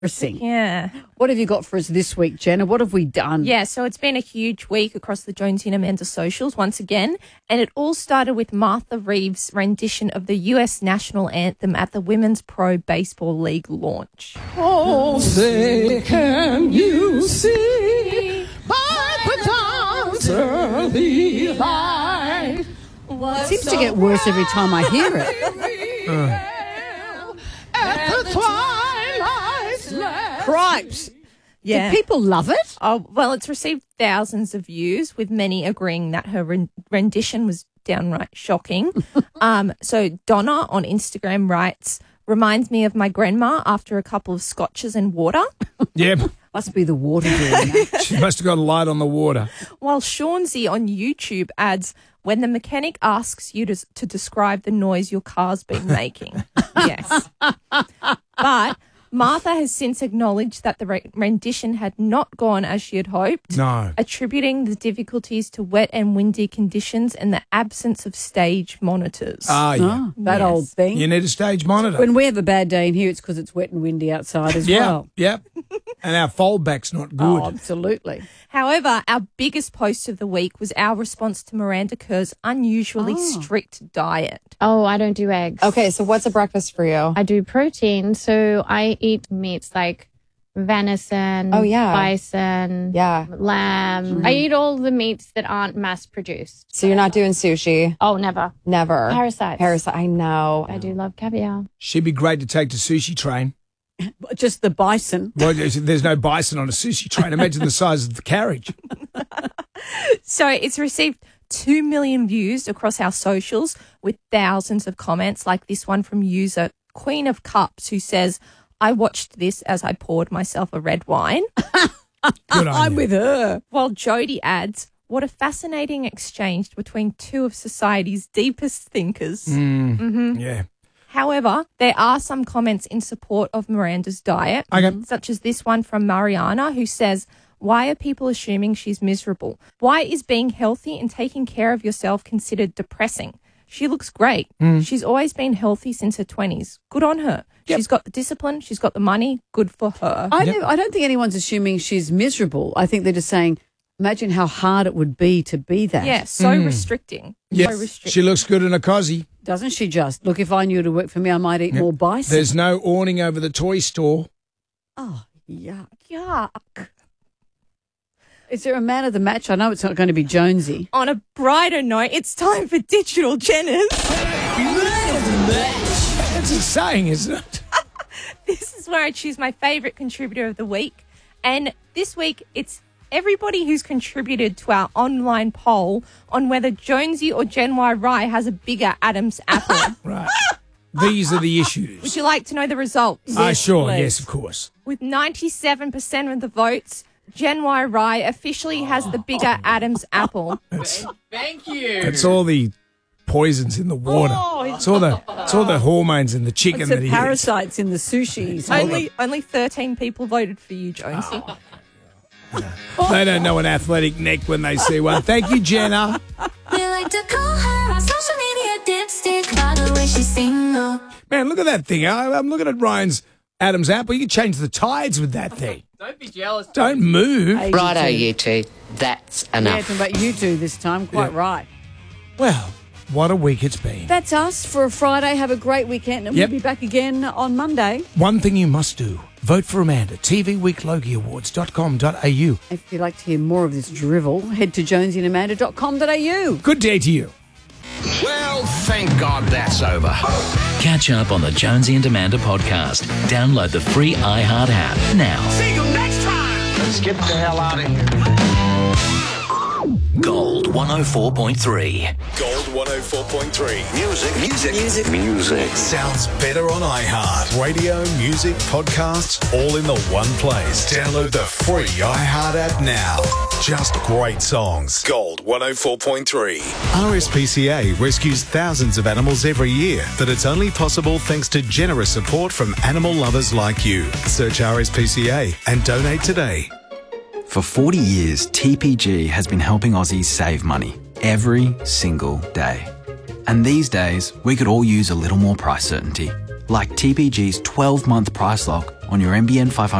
Embarrassing. Yeah. What have you got for us this week, Jenna? What have we done? Yeah, so it's been a huge week across the Jonesy and Amanda socials once again, and it all started with Martha Reeves' rendition of the US national anthem at the Women's Pro Baseball League launch. Oh, say, can you see by the dawn's early light? It seems to get worse every time I hear it. At the twilight's last. Cripes. Yeah. Do people love it? Oh, well, it's received thousands of views, with many agreeing that her rendition was downright shocking. So Donna on Instagram writes, reminds me of my grandma after a couple of scotches and water. Yep. Must be the water doing that. She must have got a light on the water. While Shaunsy on YouTube adds, when the mechanic asks you to describe the noise your car's been making. Yes. But Martha has since acknowledged that the rendition had not gone as she had hoped, No. attributing the difficulties to wet and windy conditions and the absence of stage monitors. Ah, yeah. Oh, that Yes. old thing. You need a stage monitor. When we have a bad day in here, it's because it's wet and windy outside as well. Yep. And our foldback's not good. Oh, absolutely. However, our biggest post of the week was our response to Miranda Kerr's unusually strict diet. Oh, I don't do eggs. Okay, so what's a breakfast for you? I do protein, so I eat meats like venison, Oh, yeah. bison, Yeah. lamb. I eat all the meats that aren't mass produced. So you're not doing sushi? Oh, never. Never. Parasites. Parasite. I know. I do love caviar. She'd be great to take to sushi train. Just the bison. Well, there's no bison on a sushi train. Imagine the size of the carriage. So it's received 2 million views across our socials with thousands of comments, like this one from user Queen of Cups, who says, I watched this as I poured myself a red wine. Good on I'm you. with her. While Jody adds, what a fascinating exchange between two of society's deepest thinkers. Yeah. However, there are some comments in support of Miranda's diet, Okay. such as this one from Mariana, who says, why are people assuming she's miserable? Why is being healthy and taking care of yourself considered depressing? She looks great. She's always been healthy since her 20s. Good on her. Yep. She's got the discipline. She's got the money. Good for her. I don't think anyone's assuming she's miserable. I think they're just saying, imagine how hard it would be to be that. Yeah, so restricting. Yes. So restricting. She looks good in a cosy. Doesn't she just? Look, if I knew to work for me, I might eat more bison. There's no awning over the toy store. Oh, yuck. Yuck. Is there a man of the match? I know it's not going to be Jonesy. On a brighter note, it's time for Digital Jenners. That's a saying, isn't it? This is where I choose my favourite contributor of the week. And this week, it's everybody who's contributed to our online poll on whether Jonesy or Gen Y Rye has a bigger Adam's apple. Right. These are the Would issues. you like to know the results? Sure. please. Yes, of course. With 97% of the votes, Gen Y Rye officially has the bigger Adam's apple. Thank you. It's all the poisons in the water. It's all the hormones in the chicken It's that the he eats. parasites in the sushi. Only 13 people voted for you, Jonesy. They don't know an athletic neck when they see one. Thank you, Jenna. We like to call her on social media dipstick by the way she's single. Man, look at that thing. I'm looking at Ryan's Adam's apple. You can change the tides with that thing. Don't be jealous. Don't move. Righto, you two. That's Yeah, enough. talking about you two this time. Quite right. Well, what a week it's been. That's us for a Friday. Have a great weekend. And Yep. we'll be back again on Monday. One thing you must do. Vote for Amanda. tvweeklogiawards.com.au. If you'd like to hear more of this drivel, head to jonesyandamanda.com.au. Good day to you. Well, thank God that's over. Catch up on the Jonesy and Amanda podcast. Download the free iHeart app now. See you next time. Let's get the hell out of here. Gold 104.3. Gold 104.3. Music. Sounds better on iHeart. Radio, music, podcasts, all in the one place. Download the free iHeart app now. Just great songs. Gold 104.3. RSPCA rescues thousands of animals every year, but it's only possible thanks to generous support from animal lovers like you. Search RSPCA and donate today. For 40 years, TPG has been helping Aussies save money every single day. And these days, we could all use a little more price certainty. like TPG's 12-month price lock on your NBN 500